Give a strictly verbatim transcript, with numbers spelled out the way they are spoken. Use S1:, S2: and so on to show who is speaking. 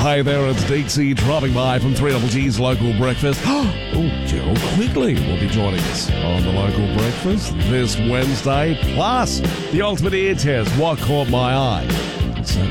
S1: Hi there, it's Dixie dropping by from three Double G's Local Breakfast. Oh, Gerald Quigley will be joining us on the Local Breakfast this Wednesday. Plus, the ultimate ear test, What Caught My Eye. So